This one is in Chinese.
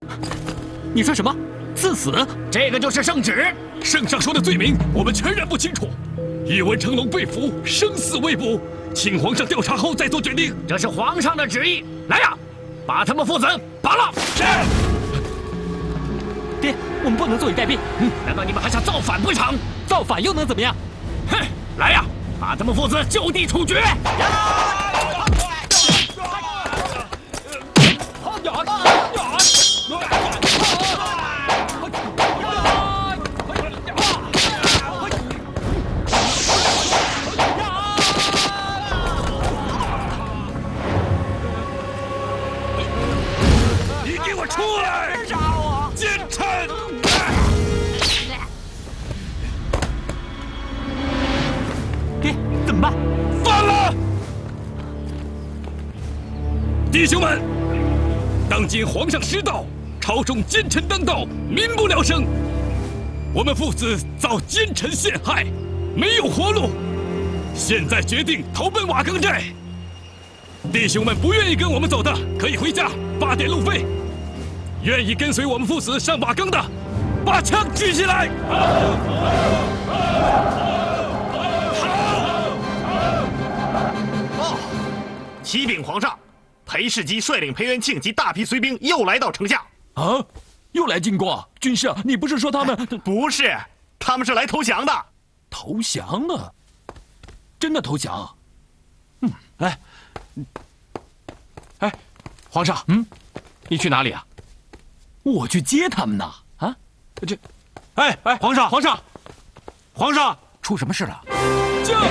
你说什么？赐死？这个就是圣旨。 圣上说的罪名，我们全然不清楚。宇文成龙被俘，生死未卜，请皇上调查后再做决定。 这是皇上的旨意。来呀，把他们父子绑了。 是。 爹，我们不能坐以待毙。难道你们还想造反不成？造反又能怎么样？哼，来呀，把他们父子就地处决。 你给我出来！ 杀我！ 奸臣！ 爹，怎么办？ 反了！弟兄们，当今皇上失道，朝中奸臣当道，民不聊生。我们父子遭奸臣陷害，没有活路。现在决定投奔瓦岗寨。弟兄们不愿意跟我们走的，可以回家发点路费；愿意跟随我们父子上瓦岗的，把枪举起来！ 启禀皇上，裴世基率领裴元庆及大批随兵又来到城下。 啊，又来进贡？军师，你不是说他们不是？他们是来投降的。 投降了？真的投降？ 哎，皇上，你去哪里啊？ 我去接他们呢。啊， 皇上，皇上， 出什么事了？